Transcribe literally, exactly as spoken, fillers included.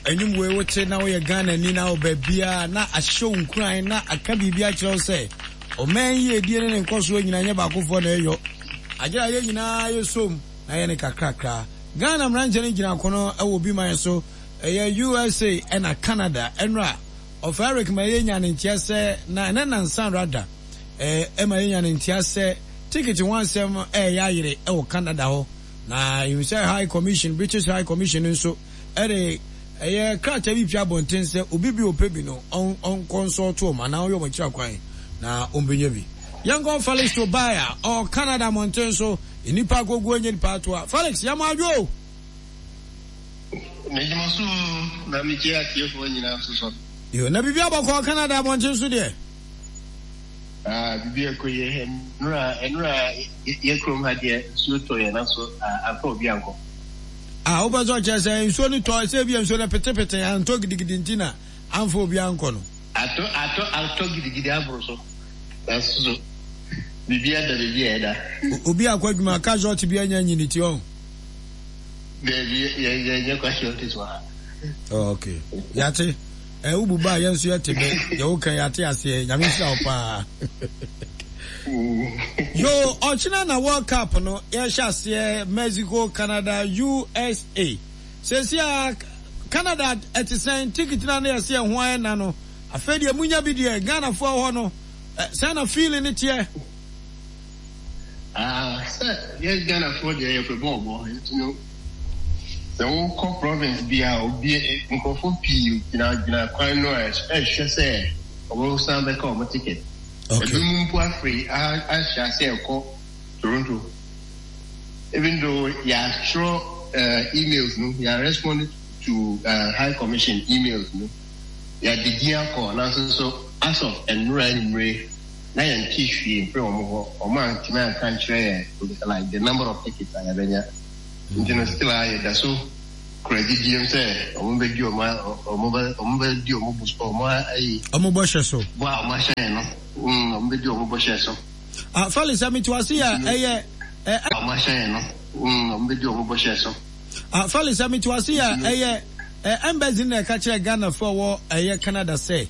enyum we wote na we Ghana ni na obabia na ahyew nkran na aka bibia kyerɛw sɛ oman yi edie ne nkoso nyina nya baakofo na eyo agera ye nyina yesom na ye ne kakrakra Ghana mranje ne gyina kono e wo bi man so eye U S A and Canada enra of Eric Mayenya ne ntiase na na nansan rada eh e Mayenya ne ntiase ticket one seven eh ya yire e wo Canada ho na you say High Commission British High Commission nso ere eye krata bi pia bonten se obi bi opebi no on on consult o ma na yo mo kira kwan na ombenye bi yango Felix to buyer or Canada mountain so inipa gogo enye nipa to Felix yamadwo Nejimasu na miki atiefo nyina so yo na bibia bako Canada mountain so de ah bibia ko ye enura enura ye krom ha de so to ye na so afa obi anko ah obazo chese so ni to se bia so na pete pete anto gidigidi ntina amfa obi anko no ato ato ato gidigidi abro so that's so bibia da bibia da obi akwaduma ka jot bia nya nyini ti on baby ye ye ye kwa short is wa okay yate eh ububa yenso yetebe ye wo kan yate ase nyame sira opa yo ochina na World Cup no ye hyase Mexico Canada U S A sesia Canada etisen ticket na na yase hwan na no afedi amunya bi de Ghana fo ho no sana feeling it here ah sir ye Ghana fo de ye pe bon bon you know the whole province be a obi nkofo pi gina gina kwan no e hwe se obo stand back on ticket okay ebi mpo afri a a hwe se eko Toronto even though ya show uh, emails no ya responded to uh, High Commission emails no ya digia ko na so so as of enura anyway na yan tishwi pre omo o man tima kan share like the number of tickets I have Njino still aye da so credit G M say omo be di omo omo be omo be di omo bus omo ayi omo bo hye so wa omo hye no mm omo be di omo bo hye so ah Felix ami to ase ya eye eh omo hye no mm omo be di omo bo hye so ah Felix ami to ase ya eye eh embassy na ka kire Ghana for wo eye Canada say